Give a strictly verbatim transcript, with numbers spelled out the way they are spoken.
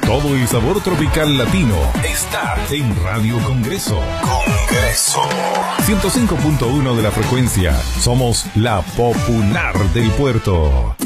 Todo el sabor tropical latino está en Radio Congreso. Congreso. ciento cinco punto uno de la frecuencia. Somos la popular del puerto.